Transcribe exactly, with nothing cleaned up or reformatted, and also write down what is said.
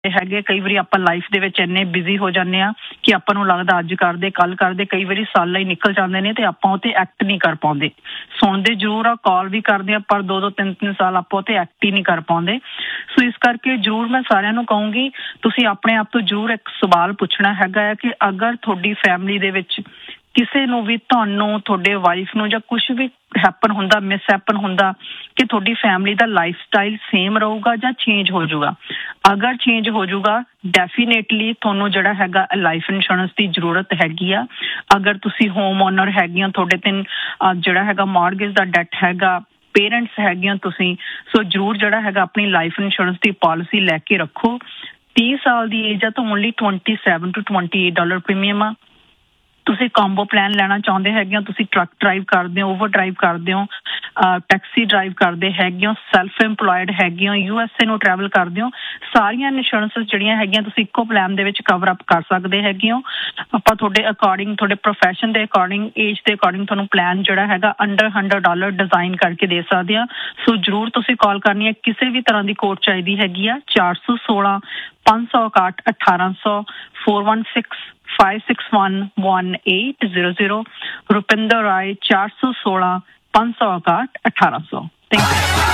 ਹੈਗੇ ਕਈ ਵਾਰੀ ਆਪਾਂ ਲਾਈਫ ਦੇ ਵਿੱਚ ਇੰਨੇ ਬਿਜ਼ੀ ਹੋ ਜਾਂਦੇ ਆ ਕਿ ਆਪਾਂ ਨੂੰ ਲੱਗਦਾ ਅੱਜ ਕਰਦੇ ਕੱਲ ਕਰਦੇ ਕਈ ਵਾਰੀ ਸਾਲਾਂ ਹੀ ਨਿਕਲ ਜਾਂਦੇ ਨੇ ਤੇ ਆਪਾਂ ਉਹ ਤੇ ਐਕਟ ਨਹੀਂ ਕਰ ਪਾਉਂਦੇ। ਸੁਣਦੇ ਜ਼ਰੂਰ ਆ, ਕਾਲ ਵੀ ਕਰਦੇ ਆ, ਪਰ ਦੋ ਦੋ ਤਿੰਨ ਤਿੰਨ ਸਾਲ ਆਪਾਂ ਉਹ ਤੇ ਐਕਟ ਹੀ ਨਹੀਂ ਕਰ ਪਾਉਂਦੇ। ਸੋ ਇਸ ਕਰਕੇ ਜ਼ਰੂਰ ਮੈਂ ਸਾਰਿਆਂ ਨੂੰ ਕਹੂੰਗੀ ਤੁਸੀਂ ਆਪਣੇ ਆਪ ਤੋਂ ਜ਼ਰੂਰ ਇੱਕ ਸਵਾਲ ਪੁੱਛਣਾ ਹੈਗਾ ਹੈ ਕਿ ਅਗਰ ਤੁਹਾਡੀ ਫੈਮਿਲੀ ਦੇ ਵਿੱਚ ਕਿਸੇ ਨੂੰ ਵੀ ਤੁਹਾਨੂੰ ਤੁਹਾਡੇ ਵਾਈਫ ਨੂੰ ਜਾਂ ਕੁਝ ਵੀ ਹੈਪਨ ਹੁੰਦਾ ਮਿਸ ਹੈਪਨ ਹੁੰਦਾ ਕਿ ਤੁਹਾਡੀ ਫੈਮਿਲੀ ਦਾ ਲਾਈਫ ਸਟਾਈਲ ਸੇਮ ਰਹੂਗਾ ਜਾਂ ਚੇਂਜ ਹੋ ਜਾਊਗਾ। ਅਗਰ ਚੇਂਜ ਹੋ ਜਾਊਗਾ ਡੈਫੀਨੇਟਲੀ ਤੁਹਾਨੂੰ ਜਿਹੜਾ ਹੈਗਾ ਲਾਈਫ ਇੰਸ਼ੋਰੈਂਸ ਦੀ ਜ਼ਰੂਰਤ ਹੈਗੀ ਆ। ਅਗਰ ਤੁਸੀਂ ਹੋਮ ਓਨਰ ਹੈਗੇ ਹੋ, ਤੁਹਾਡੇ ਤੇ ਜਿਹੜਾ ਹੈਗਾ ਮਾਰਗੇਜ ਦਾ ਡੈਟ ਹੈਗਾ, ਪੇਰੈਂਟਸ ਹੈਗੀਆਂ ਤੁਸੀਂ, ਸੋ ਜ਼ਰੂਰ ਜਿਹੜਾ ਹੈਗਾ ਆਪਣੀ ਲਾਈਫ ਇੰਸ਼ੋਰੈਂਸ ਦੀ ਪਾਲਿਸੀ ਲੈ ਕੇ ਰੱਖੋ। ਤੀਹ ਸਾਲ ਦੀ ਏਜ ਆ ਤਾਂ only twenty seven to twenty eight dollar premium ਆ। ਤੁਸੀਂ ਕੰਬੋ ਪਲਾਨ ਲੈਣਾ ਚਾਹੁੰਦੇ ਹੈਗੇ ਹੋ, ਤੁਸੀਂ ਟਰੱਕ ਡਰਾਈਵ ਕਰਦੇ ਹੋ, ਓਵਰ ਡਰਾਈਵ ਕਰਦੇ ਹੋ, ਟੈਕਸੀ ਡਰਾਈਵ ਕਰਦੇ ਹੈਗੇ ਹੋ, ਸੈਲਫ ਇੰਪਲੋਇਡ ਹੈਗੇ ਹੋ, ਯੂ ਐਸ ਏ ਨੂੰ ਟਰੈਵਲ ਕਰਦੇ ਹੋ, ਸਾਰੀਆਂ ਇੰਸ਼ੋਰੈਂਸਿਸ ਜਿਹੜੀਆਂ ਹੈਗੀਆਂ ਤੁਸੀਂ ਇੱਕੋ ਪਲਾਨ ਦੇ ਵਿੱਚ ਕਵਰ ਅਪ ਕਰ ਸਕਦੇ ਹੈਗੇ ਹੋ। ਆਪਾਂ ਤੁਹਾਡੇ ਅਕੋਰਡਿੰਗ ਤੁਹਾਡੇ ਪ੍ਰੋਫੈਸ਼ਨ ਦੇ ਅਕੋਰਡਿੰਗ ਏਜ ਦੇ ਅਕੋਰਡਿੰਗ ਤੁਹਾਨੂੰ ਪਲਾਨ ਜਿਹੜਾ ਹੈਗਾ ਅੰਡਰ ਹੰਡਰਡ ਡਾਲਰ ਡਿਜ਼ਾਈਨ ਕਰਕੇ ਦੇ ਸਕਦੇ ਆ। ਸੋ ਜ਼ਰੂਰ ਤੁਸੀਂ ਕਾਲ ਕਰਨੀ ਹੈ। ਕਿਸੇ ਵੀ ਤਰ੍ਹਾਂ ਦੀ ਕੋਟ ਚਾਹੀਦੀ ਹੈਗੀ ਆ ਚਾਰ ਸੌ ਸੋਲਾਂ ਪੰਜ ਸੌ ਇਕਾਹਠ ਅਠਾਰਾਂ ਸੌ four one six five six one one eight zero zero Rupinder Rai ਚਾਰ ਸੌ ਸੋਲਾਂ ਪੰਜ ਸੌ ਇਕਾਹਠ ਅਠਾਰਾਂ ਸੌ। Thank you.